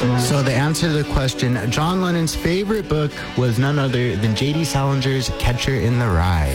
So the answer to the question, John Lennon's favorite book was none other than J.D. Salinger's Catcher in the Rye.